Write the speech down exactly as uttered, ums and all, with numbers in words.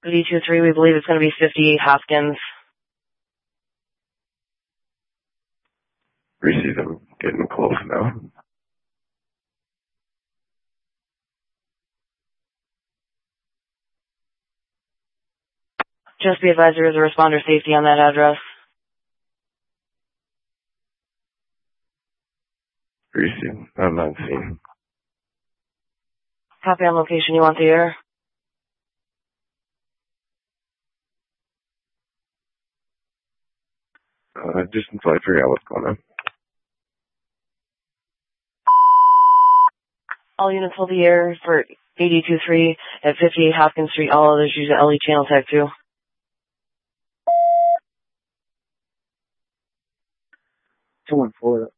D two three, we believe it's going to be fifty-eight Hopkins. Receive them getting close now. Just be advised there is a responder safety on that address. Receive. I'm not seeing. Copy on location, you want the air? Uh, just until I figure out what's going on. All units hold the air for A D two three at fifty-eight Hopkins Street. All others use L E channel tag two. Someone Florida.